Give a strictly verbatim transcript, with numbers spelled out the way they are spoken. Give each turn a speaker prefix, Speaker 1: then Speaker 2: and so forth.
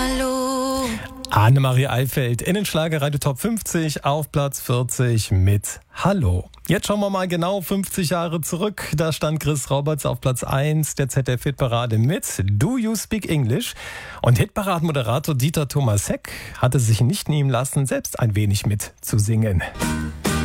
Speaker 1: Hallo.
Speaker 2: Annemarie Eifeld in den Schlagerradio Top fünfzig auf Platz vierzig mit Hallo. Jetzt schauen wir mal genau fünfzig Jahre zurück. Da stand Chris Roberts auf Platz eins der Z D F-Hitparade mit Do You Speak English? Und Hitparadenmoderator Dieter Thomas Heck hatte sich nicht nehmen lassen, selbst ein wenig mit zu singen.